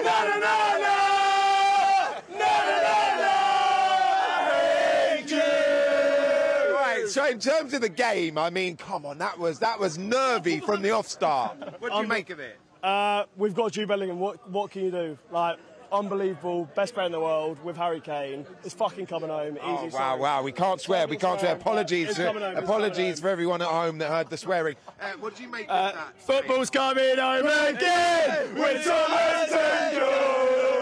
Na na na na. So in terms of the game, I mean, come on, that was nervy from the off-start. What do you make of it? We've got Jude Bellingham. What can you do? Like, unbelievable, best player in the world with Harry Kane. It's fucking coming home. Oh, Easy. wow. We can't swear. Apologies for everyone at home that heard the swearing. What do you make of that? Football's coming home again with Thomas Tuchel.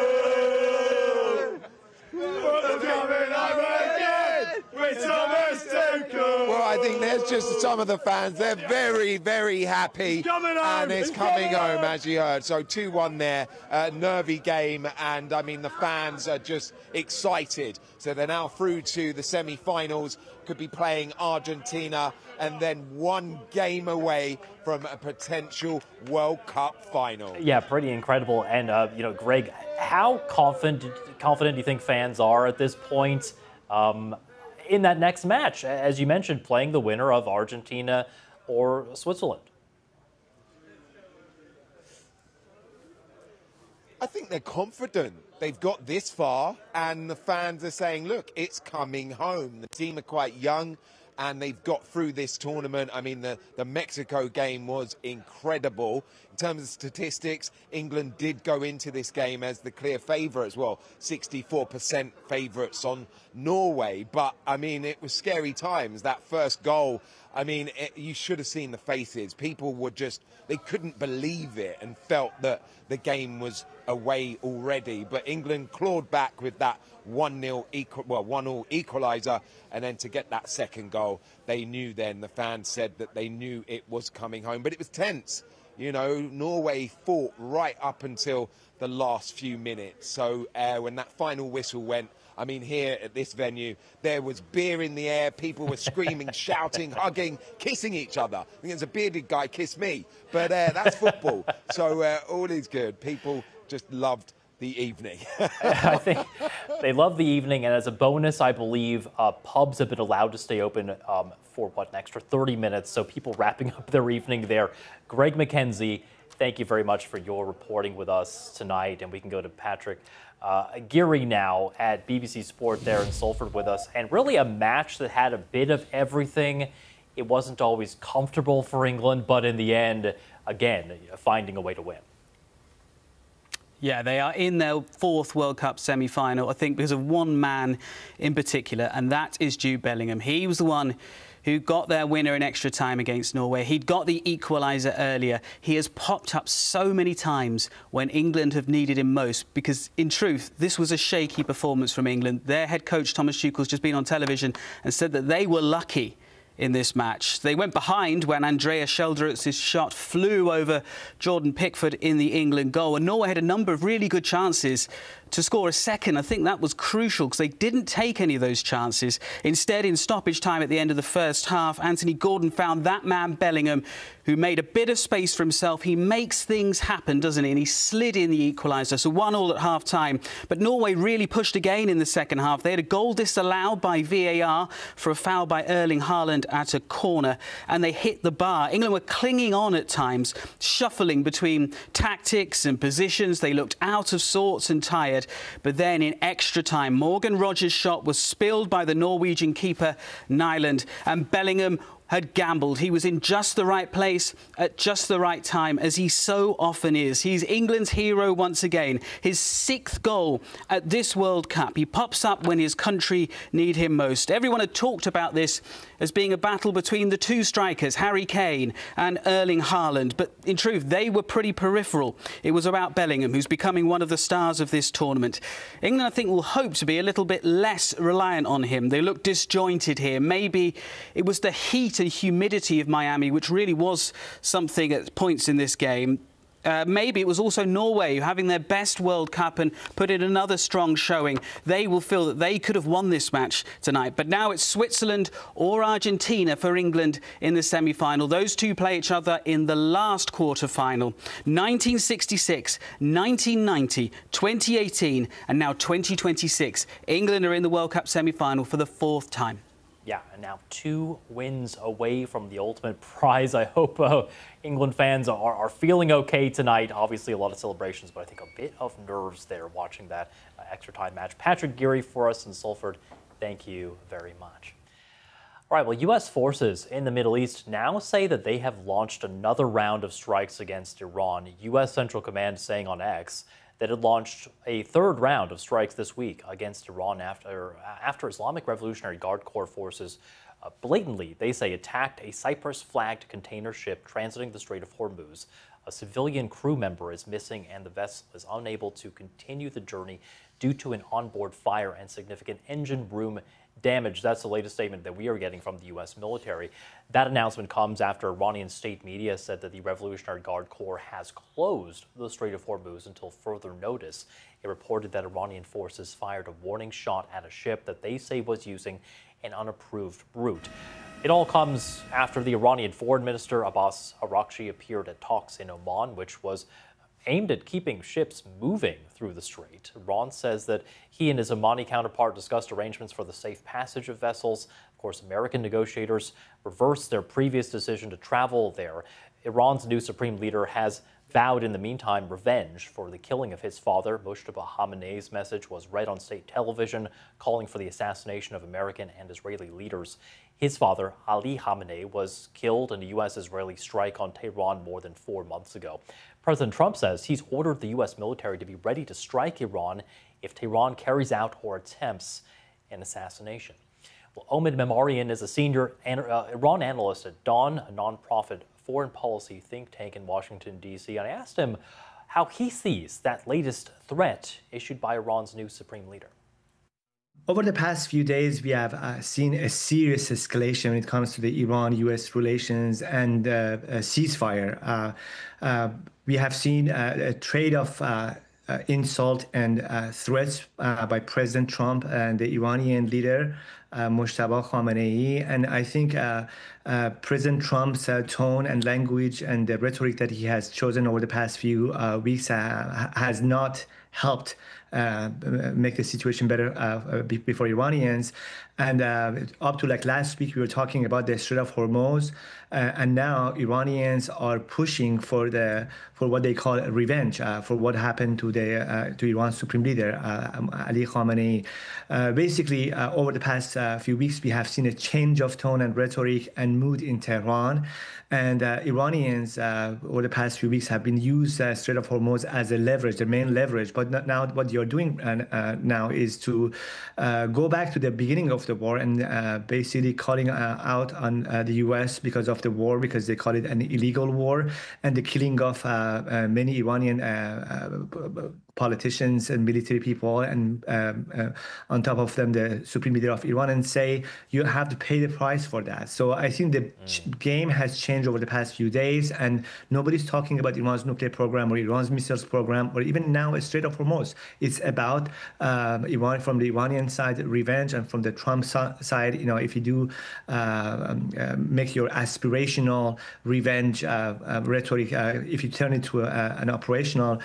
Football's coming home again with Thomas Tuchel. Well, I think there's just some of the fans. They're very, very happy. And it's coming home, as you heard. So 2-1 there. Nervy game. And, I mean, the fans are just excited. So they're now through to the semi-finals. Could be playing Argentina. And then one game away from a potential World Cup final. Yeah, pretty incredible. And, Greg, how confident do you think fans are at this point in that next match, as you mentioned, playing the winner of Argentina or Switzerland? I think they're confident. They've got this far, and the fans are saying, look, it's coming home. The team are quite young, and they've got through this tournament. I mean, the Mexico game was incredible. In terms of statistics, England did go into this game as the clear favourite as well. 64% favourites on Norway. But, I mean, it was scary times. That first goal, I mean, you should have seen the faces. People were just, they couldn't believe it and felt that the game was away already. But England clawed back with that 1-0 equaliser, and then to get that second goal, they knew then, the fans said that they knew it was coming home. But it was tense. You know, Norway fought right up until the last few minutes. So when that final whistle went, I mean, here at this venue, there was beer in the air. People were screaming, shouting, hugging, kissing each other. I think there's a bearded guy kissed me. But that's football. So all is good. People just loved the evening. I think they love the evening. And as a bonus, I believe pubs have been allowed to stay open for, an extra 30 minutes. So people wrapping up their evening there. Greg McKenzie, thank you very much for your reporting with us tonight. And we can go to Patrick Geary now at BBC Sport there in Salford with us. And really a match that had a bit of everything. It wasn't always comfortable for England, but in the end, again, finding a way to win. Yeah, they are in their fourth World Cup semi-final, I think, because of one man in particular, and that is Jude Bellingham. He was the one who got their winner in extra time against Norway. He'd got the equaliser earlier. He has popped up so many times when England have needed him most, because, in truth, this was a shaky performance from England. Their head coach, Thomas Tuchel's just been on television and said that they were lucky in this match. They went behind when Andreas Schjelderup's shot flew over Jordan Pickford in the England goal, and Norway had a number of really good chances to score a second. I think that was crucial because they didn't take any of those chances. Instead, in stoppage time at the end of the first half, Anthony Gordon found that man Bellingham, who made a bit of space for himself. He makes things happen, doesn't he? And he slid in the equaliser, so 1-1 at half-time. But Norway really pushed again in the second half. They had a goal disallowed by VAR for a foul by Erling Haaland at a corner, and they hit the bar. England were clinging on at times, shuffling between tactics and positions. They looked out of sorts and tired. But then in extra time, Morgan Rogers' shot was spilled by the Norwegian keeper, Nyland, and Bellingham had gambled. He was in just the right place at just the right time, as he so often is. He's England's hero once again. His 6th goal at this World Cup. He pops up when his country need him most. Everyone had talked about this as being a battle between the two strikers, Harry Kane and Erling Haaland. But in truth, they were pretty peripheral. It was about Bellingham, who's becoming one of the stars of this tournament. England, I think, will hope to be a little bit less reliant on him. They look disjointed here. Maybe it was the heat and humidity of Miami, which really was something at points in this game. Maybe it was also Norway having their best World Cup and put in another strong showing. They will feel that they could have won this match tonight. But now it's Switzerland or Argentina for England in the semi-final. Those two play each other in the last quarter-final. 1966, 1990, 2018 and now 2026. England are in the World Cup semi-final for the 4th time. Yeah, and now 2 wins away from the ultimate prize. I hope England fans are feeling okay tonight. Obviously, a lot of celebrations, but I think a bit of nerves there watching that extra time match. Patrick Geary for us in Salford, thank you very much. All right, well, U.S. forces in the Middle East now say that they have launched another round of strikes against Iran. U.S. Central Command saying on X that it launched a third round of strikes this week against Iran after Islamic Revolutionary Guard Corps forces blatantly, they say, attacked a Cyprus-flagged container ship transiting the Strait of Hormuz. A civilian crew member is missing and the vessel is unable to continue the journey due to an onboard fire and significant engine room damage. That's the latest statement that we are getting from the U.S. military. That announcement comes after Iranian state media said that the Revolutionary Guard Corps has closed the Strait of Hormuz until further notice. It reported that Iranian forces fired a warning shot at a ship that they say was using an unapproved route. It all comes after the Iranian Foreign Minister Abbas Araghchi appeared at talks in Oman, which was aimed at keeping ships moving through the strait. Iran says that he and his Omani counterpart discussed arrangements for the safe passage of vessels. Of course, American negotiators reversed their previous decision to travel there. Iran's new supreme leader has vowed in the meantime revenge for the killing of his father. Mojtaba Khamenei's message was read on state television, calling for the assassination of American and Israeli leaders. His father, Ali Khamenei, was killed in a U.S.-Israeli strike on Tehran more than 4 months ago. President Trump says he's ordered the U.S. military to be ready to strike Iran if Tehran carries out or attempts an assassination. Well, Omid Memarian is a senior Iran analyst at Dawn, a nonprofit foreign policy think tank in Washington, D.C. And I asked him how he sees that latest threat issued by Iran's new supreme leader. Over the past few days, we have seen a serious escalation when it comes to the Iran-U.S. relations and ceasefire. We have seen a trade of insult and threats by President Trump and the Iranian leader, Mojtaba Khamenei. And I think President Trump's tone and language and the rhetoric that he has chosen over the past few weeks has not helped make the situation better before Iranians. And up to like last week, we were talking about the Strait of Hormuz, and now Iranians are pushing for what they call revenge for what happened to Iran's supreme leader Ali Khamenei. Basically, over the past few weeks, we have seen a change of tone and rhetoric and mood in Tehran. And Iranians over the past few weeks have been used Strait of Hormuz as a leverage, the main leverage. But now what you're doing now is to go back to the beginning of the war and basically calling out on the U.S. because of the war, because they call it an illegal war, and the killing of many Iranian politicians and military people, and on top of them, the supreme leader of Iran, and say you have to pay the price for that. So I think the game has changed over the past few days, and nobody's talking about Iran's nuclear program or Iran's missiles program, or even now a Strait of Hormuz. It's about Iran, from the Iranian side, revenge, and from the Trump side, if you do make your aspirational revenge rhetoric, if you turn it to an operational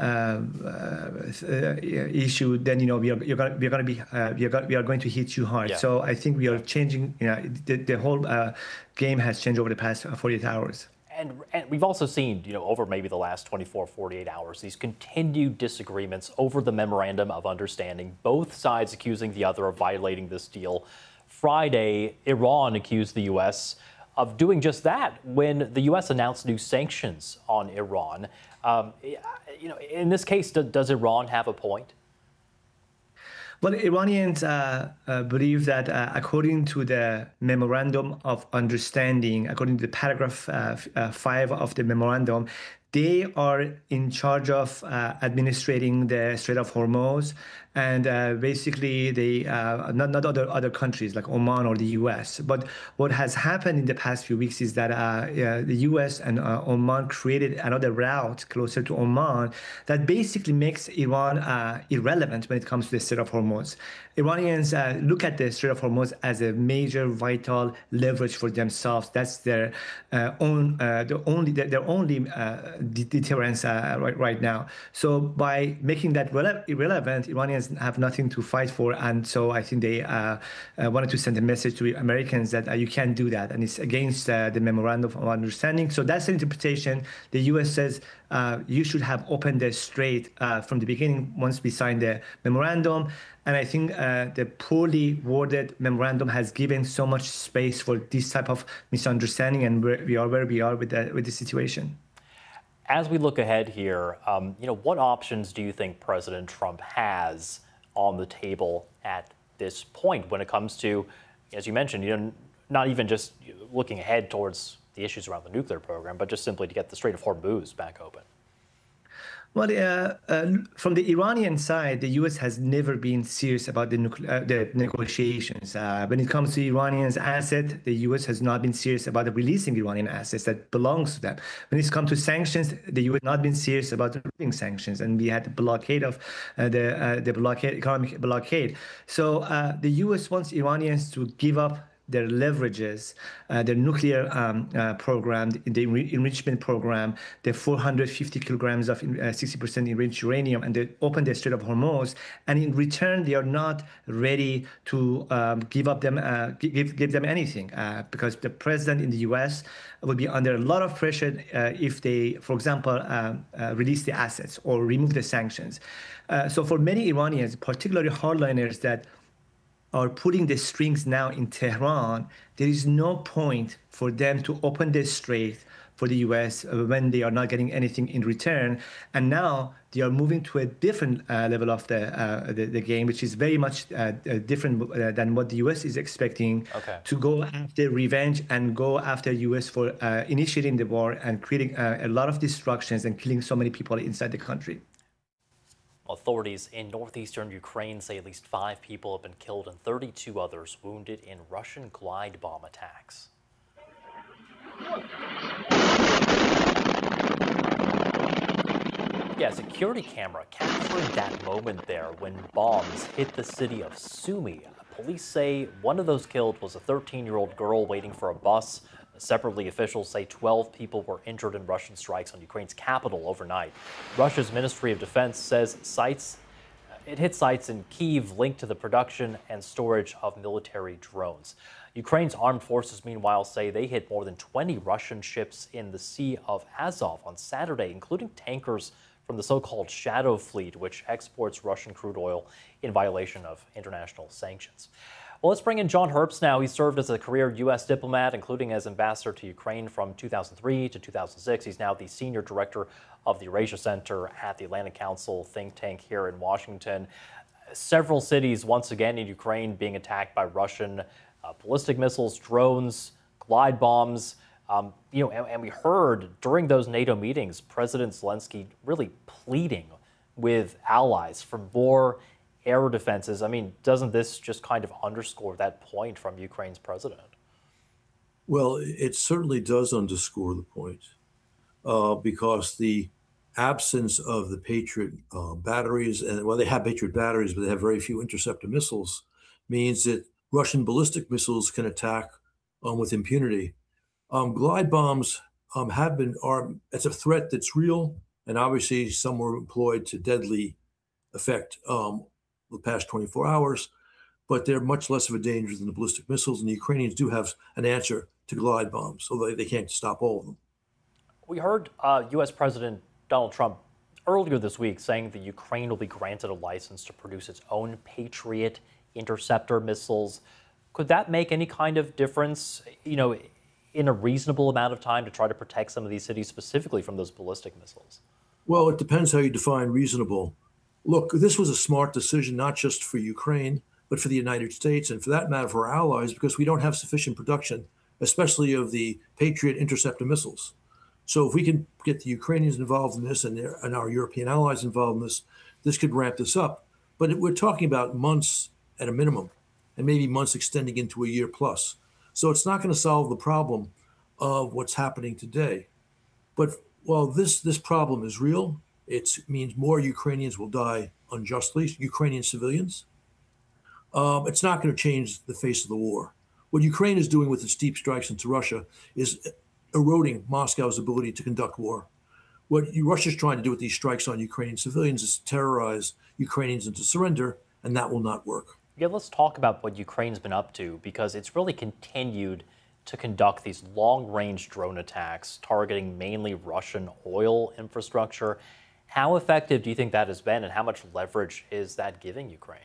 issue, then we are going to hit you hard. Yeah. So I think we are changing. The whole game has changed over the past 48 hours. And we've also seen, over maybe the last 24, 48 hours, these continued disagreements over the memorandum of understanding, both sides accusing the other of violating this deal. Friday, Iran accused the U.S. of doing just that when the U.S. announced new sanctions on Iran. In this case, does Iran have a point? Well, Iranians believe that according to the Memorandum of Understanding, according to the paragraph 5 of the memorandum, they are in charge of administrating the Strait of Hormuz, and basically they not other countries like Oman or the U.S. But what has happened in the past few weeks is that the U.S. and Oman created another route closer to Oman that basically makes Iran irrelevant when it comes to the Strait of Hormuz. Iranians look at the Strait of Hormuz as a major vital leverage for themselves. That's their only deterrence right now. So by making that irrelevant, Iranians have nothing to fight for, and so I think they wanted to send a message to Americans that you can't do that, and it's against the memorandum of understanding. So that's the interpretation. The U.S. says you should have opened the strait from the beginning once we signed the memorandum. And I think the poorly worded memorandum has given so much space for this type of misunderstanding, and we are where we are with the situation. As we look ahead here, what options do you think President Trump has on the table at this point when it comes to, as you mentioned, not even just looking ahead towards the issues around the nuclear program, but just simply to get the Strait of Hormuz back open? Well, from the Iranian side, the U.S. has never been serious about the negotiations. When it comes to Iranians' asset, the U.S. has not been serious about releasing Iranian assets that belongs to them. When it comes to sanctions, the U.S. has not been serious about removing sanctions, and we had the blockade of economic blockade. So the U.S. wants Iranians to give up their leverages, their nuclear program, the enrichment program, the 450 kilograms of 60% enriched uranium, and they open the Strait of Hormuz. And in return, they are not ready to give them anything, because the president in the U.S. will be under a lot of pressure if they, for example, release the assets or remove the sanctions. So for many Iranians, particularly hardliners that are putting the strings now in Tehran, there is no point for them to open the strait for the U.S. When they are not getting anything in return. And now they are moving to a different level of the game, which is very much different than what the U.S. is expecting, to go after revenge and go after U.S. for initiating the war and creating a lot of destructions and killing so many people inside the country. Authorities in northeastern Ukraine say at least 5 people have been killed and 32 others wounded in Russian glide bomb attacks. Yeah, a security camera captured that moment there when bombs hit the city of Sumy. Police say one of those killed was a 13-year-old girl waiting for a bus. Separately, officials say 12 people were injured in Russian strikes on Ukraine's capital overnight. Russia's Ministry of Defense says it hit sites in Kyiv linked to the production and storage of military drones. Ukraine's armed forces, meanwhile, say they hit more than 20 Russian ships in the Sea of Azov on Saturday, including tankers from the so-called Shadow Fleet, which exports Russian crude oil in violation of international sanctions. Well, let's bring in John Herbst now. He served as a career U.S. diplomat, including as ambassador to Ukraine from 2003 to 2006. He's now the senior director of the Eurasia Center at the Atlantic Council think tank here in Washington. Several cities, once again in Ukraine, being attacked by Russian ballistic missiles, drones, glide bombs. And we heard during those NATO meetings, President Zelensky really pleading with allies for more air defenses. I mean, doesn't this just kind of underscore that point from Ukraine's president? Well, it certainly does underscore the point, because the absence of the Patriot batteries, and well, they have Patriot batteries, but they have very few interceptor missiles, means that Russian ballistic missiles can attack with impunity. Glide bombs it's a threat that's real, and obviously some were employed to deadly effect the past 24 hours, but they're much less of a danger than the ballistic missiles, and the Ukrainians do have an answer to glide bombs, so they can't stop all of them. We heard U.S. President Donald Trump earlier this week saying that Ukraine will be granted a license to produce its own Patriot interceptor missiles. Could that make any kind of difference, in a reasonable amount of time to try to protect some of these cities specifically from those ballistic missiles? Well, it depends how you define reasonable. Look, this was a smart decision, not just for Ukraine, but for the United States, and for that matter, for our allies, because we don't have sufficient production, especially of the Patriot interceptor missiles. So if we can get the Ukrainians involved in this and our European allies involved in this, this could ramp this up. But we're talking about months at a minimum, and maybe months extending into a year plus. So it's not going to solve the problem of what's happening today. But while this problem is real, it means more Ukrainians will die unjustly, Ukrainian civilians. It's not going to change the face of the war. What Ukraine is doing with its deep strikes into Russia is eroding Moscow's ability to conduct war. What Russia's trying to do with these strikes on Ukrainian civilians is terrorize Ukrainians into surrender, and that will not work. Yeah, let's talk about what Ukraine's been up to, because it's really continued to conduct these long-range drone attacks targeting mainly Russian oil infrastructure. How effective do you think that has been, and how much leverage is that giving Ukraine?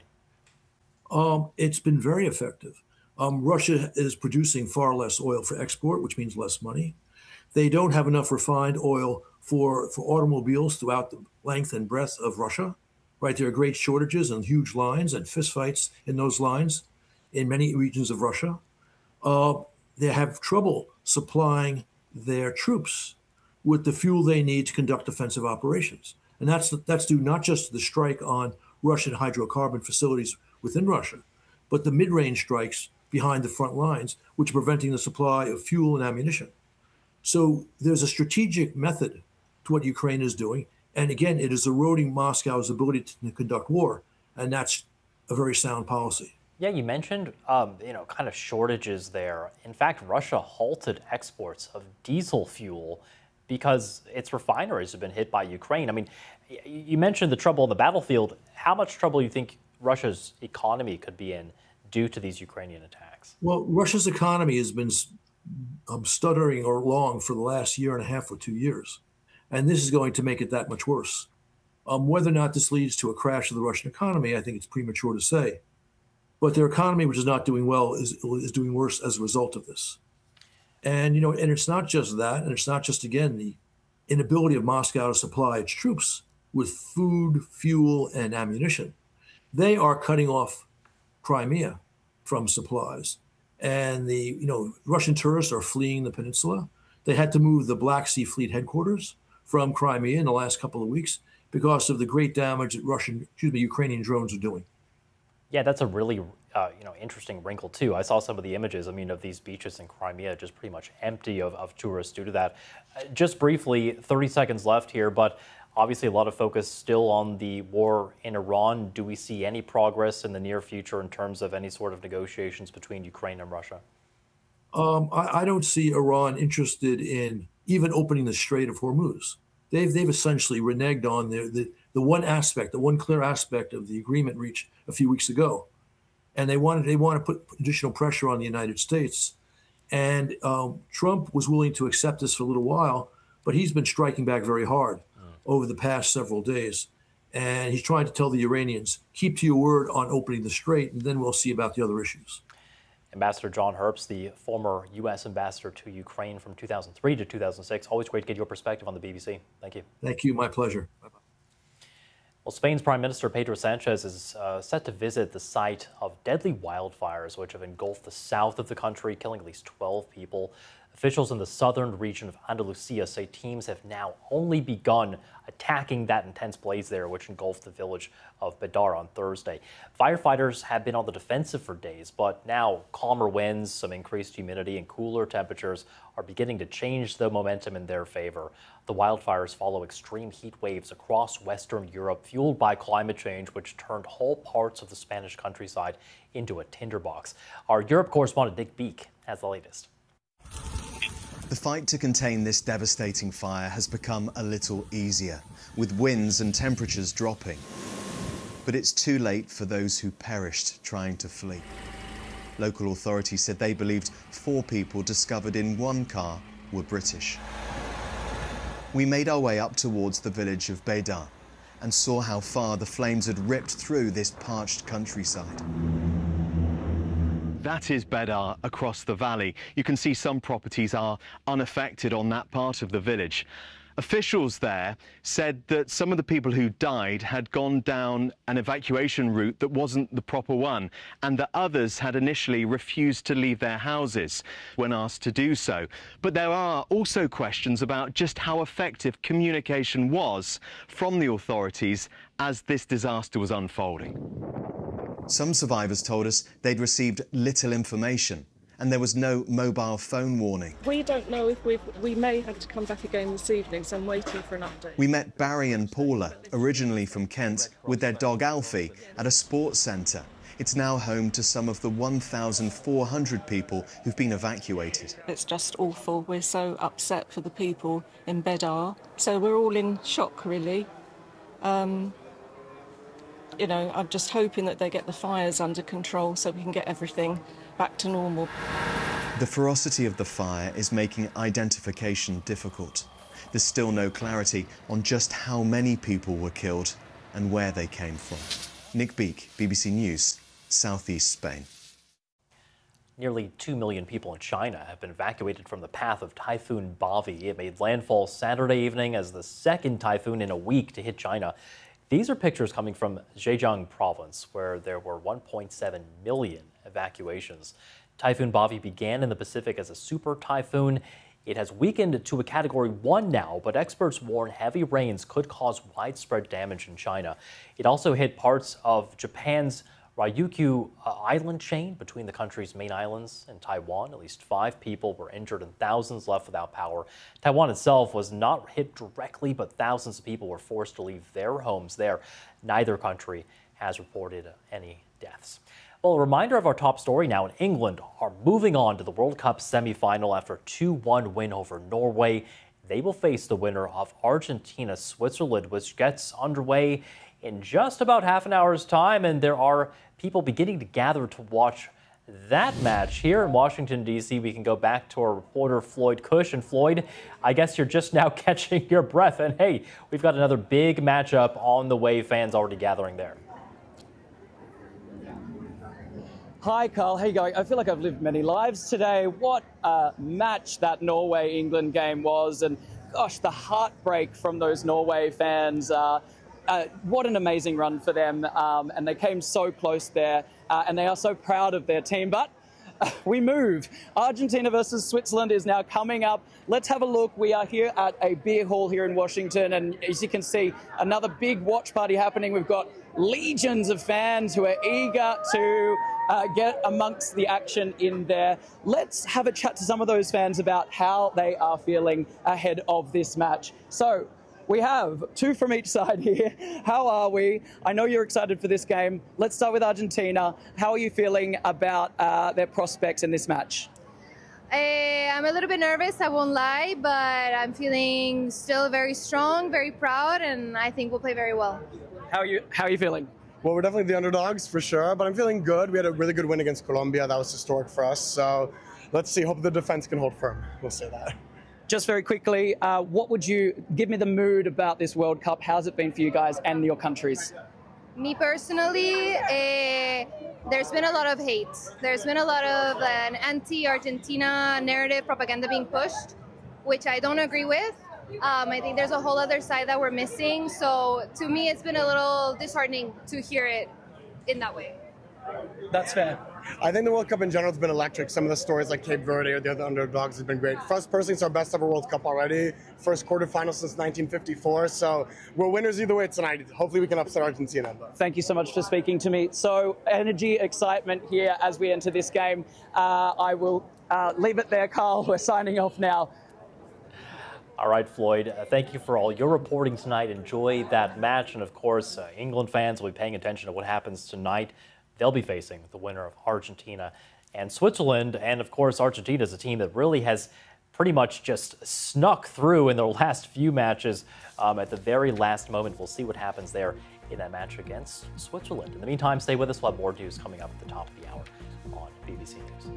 It's been very effective. Russia is producing far less oil for export, which means less money. They don't have enough refined oil for automobiles throughout the length and breadth of Russia. Right, there are great shortages and huge lines and fistfights in those lines in many regions of Russia. They have trouble supplying their troops with the fuel they need to conduct offensive operations. And that's due not just to the strike on Russian hydrocarbon facilities within Russia, but the mid-range strikes behind the front lines, which are preventing the supply of fuel and ammunition. So there's a strategic method to what Ukraine is doing. And again, it is eroding Moscow's ability to conduct war. And that's a very sound policy. Yeah, you mentioned, kind of shortages there. In fact, Russia halted exports of diesel fuel because its refineries have been hit by Ukraine. I mean, you mentioned the trouble on the battlefield. How much trouble do you think Russia's economy could be in due to these Ukrainian attacks? Well, Russia's economy has been stuttering along for the last year and a half or 2 years. And this is going to make it that much worse. Whether or not this leads to a crash of the Russian economy, I think it's premature to say. But their economy, which is not doing well, is doing worse as a result of this. And, and it's not just that, and it's not just, again, the inability of Moscow to supply its troops with food, fuel, and ammunition. They are cutting off Crimea from supplies. And the, Russian tourists are fleeing the peninsula. They had to move the Black Sea Fleet headquarters from Crimea in the last couple of weeks because of the great damage that Ukrainian drones are doing. Yeah, that's a really, interesting wrinkle too. I saw some of the images, of these beaches in Crimea just pretty much empty of tourists due to that. Just briefly, 30 seconds left here, but obviously a lot of focus still on the war in Iran. Do we see any progress in the near future in terms of any sort of negotiations between Ukraine and Russia? I don't see Iran interested in even opening the Strait of Hormuz. They've essentially reneged on the one clear aspect of the agreement reached a few weeks ago, and they want to put additional pressure on the United States. And Trump was willing to accept this for a little while, but he's been striking back very hard over the past several days, and he's trying to tell the Iranians, keep to your word on opening the strait, and then we'll see about the other issues. Ambassador John Herbst, the former U.S. ambassador to Ukraine from 2003 to 2006. Always great to get your perspective on the BBC. Thank you. Thank you. My pleasure. Bye-bye. Well, Spain's Prime Minister Pedro Sanchez is set to visit the site of deadly wildfires which have engulfed the south of the country, killing at least 12 people. Officials in the southern region of Andalusia say teams have now only begun attacking that intense blaze there, which engulfed the village of Bedar on Thursday. Firefighters have been on the defensive for days, but now calmer winds, some increased humidity, and cooler temperatures are beginning to change the momentum in their favor. The wildfires follow extreme heat waves across Western Europe, fueled by climate change, which turned whole parts of the Spanish countryside into a tinderbox. Our Europe correspondent Nick Beek has the latest. The fight to contain this devastating fire has become a little easier, with winds and temperatures dropping. But it's too late for those who perished trying to flee. Local authorities said they believed 4 people discovered in one car were British. We made our way up towards the village of Bedar and saw how far the flames had ripped through this parched countryside. That is Bedar across the valley. You can see some properties are unaffected on that part of the village. Officials there said that some of the people who died had gone down an evacuation route that wasn't the proper one, and that others had initially refused to leave their houses when asked to do so. But there are also questions about just how effective communication was from the authorities as this disaster was unfolding. Some survivors told us they'd received little information, and there was no mobile phone warning. We don't know if we may have to come back again this evening, so I'm waiting for an update. We met Barry and Paula, originally from Kent, with their dog Alfie, at a sports centre. It's now home to some of the 1,400 people who've been evacuated. It's just awful. We're so upset for the people in Bedar. So we're all in shock, really. I'm just hoping that they get the fires under control so we can get everything back to normal. The ferocity of the fire is making identification difficult. There's still no clarity on just how many people were killed and where they came from. Nick Beake, BBC News, Southeast Spain. Nearly 2 million people in China have been evacuated from the path of Typhoon Bavi. It made landfall Saturday evening as the second typhoon in a week to hit China. These are pictures coming from Zhejiang province, where there were 1.7 million evacuations. Typhoon Bavi began in the Pacific as a super typhoon. It has weakened to a Category 1 now, but experts warn heavy rains could cause widespread damage in China. It also hit parts of Japan's Ryukyu island chain between the country's main islands and Taiwan. At least 5 people were injured and thousands left without power. Taiwan itself was not hit directly, but thousands of people were forced to leave their homes there. Neither country has reported any deaths. Well, a reminder of our top story now. In England are moving on to the World Cup semi-final after a 2-1 win over Norway. They will face the winner of Argentina-Switzerland, which gets underway in just about half an hour's time, and there are people beginning to gather to watch that match. Here in Washington, D.C., we can go back to our reporter Floyd Cush. And Floyd, I guess you're just now catching your breath. And hey, we've got another big matchup on the way, fans already gathering there. Hi, Carl. How you going? I feel like I've lived many lives today. What a match that Norway-England game was. And gosh, the heartbreak from those Norway fans. What an amazing run for them. And they came so close there. And they are so proud of their team. But we move. Argentina versus Switzerland is now coming up. Let's have a look. We are here at a beer hall here in Washington. And as you can see, another big watch party happening. We've got legions of fans who are eager to get amongst the action in there. Let's have a chat to some of those fans about how they are feeling ahead of this match. So we have 2 from each side here. How are we? I know you're excited for this game. Let's start with Argentina. How are you feeling about their prospects in this match? I'm a little bit nervous, I won't lie, but I'm feeling still very strong, very proud, and I think we'll play very well. How are you feeling? Well, we're definitely the underdogs for sure, but I'm feeling good. We had a really good win against Colombia. That was historic for us. So let's see. Hope the defense can hold firm. We'll say that. Just very quickly, what would you give me the mood about this World Cup? How's it been for you guys and your countries? Me personally, there's been a lot of hate. There's been a lot of an anti-Argentina narrative propaganda being pushed, which I don't agree with. I think there's a whole other side that we're missing. So to me, it's been a little disheartening to hear it in that way. That's fair. I think the World Cup in general has been electric. Some of the stories like Cape Verde or the other underdogs have been great. For us personally, it's our best ever World Cup already. First quarterfinal since 1954. So we're winners either way tonight. Hopefully we can upset Argentina. Thank you so much for speaking to me. So energy, excitement here as we enter this game. I will leave it there, Carl. We're signing off now. All right, Floyd, thank you for all your reporting tonight. Enjoy that match. And of course, England fans will be paying attention to what happens tonight. They'll be facing the winner of Argentina and Switzerland. And of course, Argentina is a team that really has pretty much just snuck through in their last few matches at the very last moment. We'll see what happens there in that match against Switzerland. In the meantime, stay with us. We'll have more news coming up at the top of the hour on BBC News.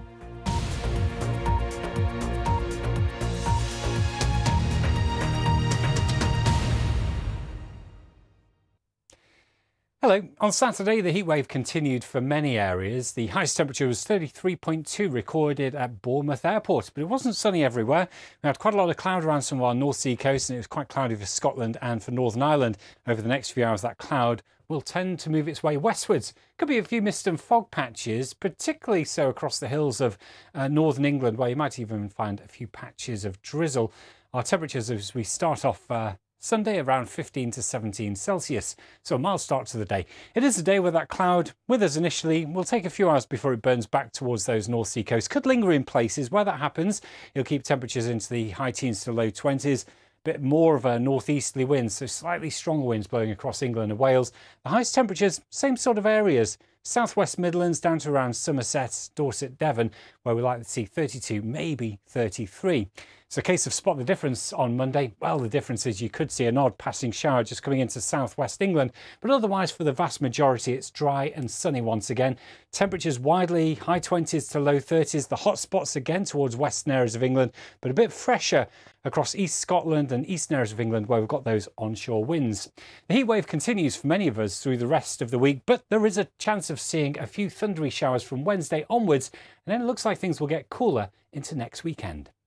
Hello. On Saturday, the heatwave continued for many areas. The highest temperature was 33.2 recorded at Bournemouth Airport, but it wasn't sunny everywhere. We had quite a lot of cloud around some of our North Sea coast, and it was quite cloudy for Scotland and for Northern Ireland. Over the next few hours, that cloud will tend to move its way westwards. Could be a few mist and fog patches, particularly so across the hills of northern England, where you might even find a few patches of drizzle. Our temperatures as we start off Sunday around 15 to 17 Celsius, so a mild start to the day. It is a day where that cloud with us initially will take a few hours before it burns back towards those North Sea coasts. Could linger in places. Where that happens, it'll keep temperatures into the high teens to low 20s. Bit more of a northeasterly wind, so slightly stronger winds blowing across England and Wales. The highest temperatures, same sort of areas. Southwest Midlands down to around Somerset, Dorset, Devon, where we like to see 32, maybe 33. It's a case of spot the difference on Monday. Well, the difference is you could see an odd passing shower just coming into southwest England, but otherwise for the vast majority it's dry and sunny once again. Temperatures widely high 20s to low 30s. The hot spots again towards western areas of England, but a bit fresher across East Scotland and eastern areas of England where we've got those onshore winds. The heat wave continues for many of us through the rest of the week, but there is a chance of seeing a few thundery showers from Wednesday onwards, and then it looks like things will get cooler into next weekend.